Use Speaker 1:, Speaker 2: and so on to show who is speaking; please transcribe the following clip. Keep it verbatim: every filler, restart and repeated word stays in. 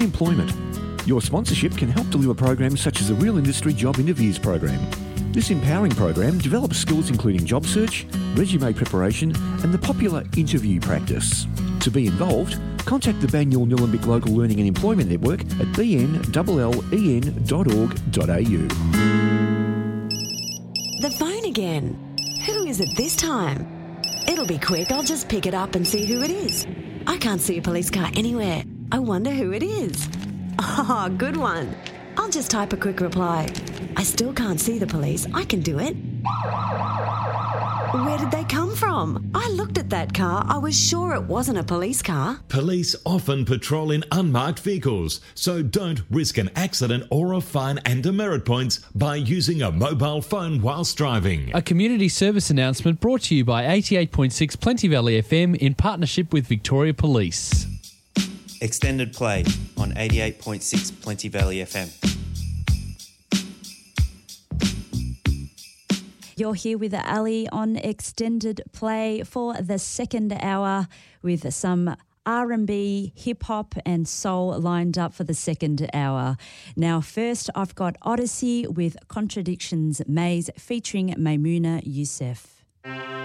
Speaker 1: Employment. Your sponsorship can help deliver programs such as the Real Industry Job Interviews program. This empowering program develops skills including job search, resume preparation and the popular interview practice. To be involved, contact the Banyule Nillumbik Local Learning and Employment Network at b n l l e n dot org dot a u.
Speaker 2: The phone again. Who is it this time? It'll be quick. I'll just pick it up and see who it is. I can't see a police car anywhere. I wonder who it is. Oh, good one. I'll just type a quick reply. I still can't see the police. I can do it. Where did they come from? I looked at that car. I was sure it wasn't a police car.
Speaker 3: Police often patrol in unmarked vehicles, so don't risk an accident or a fine and demerit points by using a mobile phone whilst driving.
Speaker 4: A community service announcement brought to you by eighty-eight point six Plenty Valley F M in partnership with Victoria Police.
Speaker 5: Extended play on eighty-eight point six Plenty Valley F M.
Speaker 6: You're here with Ali on Extended Play for the second hour with some R and B, hip-hop and soul lined up for the second hour. Now, first, I've got Odyssey with Contradictions Maze featuring Maimouna Youssef.